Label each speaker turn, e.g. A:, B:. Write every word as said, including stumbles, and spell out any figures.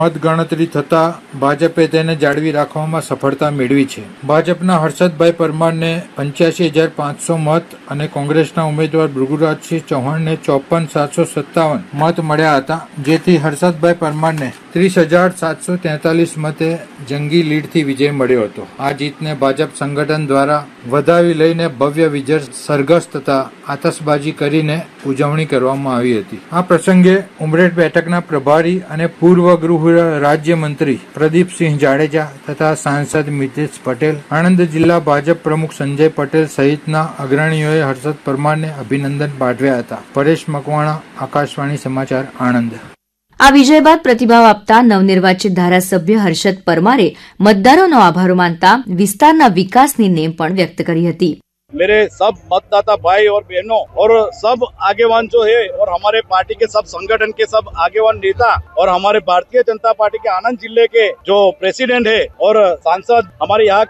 A: મતગણતરી થતા ભાજપે તેને જાળવી રાખવામાં સફળતા મેળવી છે. ભાજપના હર્ષદભાઈ પરમારને પંચ્યાસી હજાર પાંચસો મત અને કોંગ્રેસના ઉમેદવાર ભૃગુરાજસિંહ ચૌહાણને ચોપન સાતસો સત્તાવન મત મળ્યા હતા, જેથી હર્ષદભાઈ પરમારને ત્રીસ હજાર સાતસો તેતાલીસ મતે જંગી લીડથી વિજય મળ્યો હતો. આ જીતને ભાજપ સંગઠન દ્વારા વધાવી લઈને ભવ્ય વિજય સરઘસ તથા આતશબાજી કરીને ઉજવણી કરવામાં આવી હતી. આ પ્રસંગે ઉમરેઠ બેઠકના પ્રભારી અને પૂર્વ ગૃહ રાજ્યમંત્રી પ્રદીપસિંહ જાડેજા તથા સાંસદ મિતેશ પટેલ, આણંદ જિલ્લા ભાજપ પ્રમુખ સંજય પટેલ સહિતના અગ્રણીઓએ હર્ષદ પરમારને અભિનંદન પાઠવ્યા હતા. પરેશ મકવાણા, આકાશવાણી સમાચાર, આણંદ.
B: આ વિજય બાદ પ્રતિભાવ આપતા નવનિર્વાચિત ધારાસભ્ય હર્ષદ પરમારે મતદારોનો આભાર માનતા વિસ્તારના વિકાસની નેમ પણ વ્યક્ત કરી હતી.
C: मेरे सब मतदाता भाई और बहनों और सब आगेवान जो है और हमारे पार्टी के सब संगठन के सब आगेवान नेता और हमारे भारतीय जनता पार्टी के आनंद जिले के जो प्रेसिडेंट है और सांसद हमारे यहाँ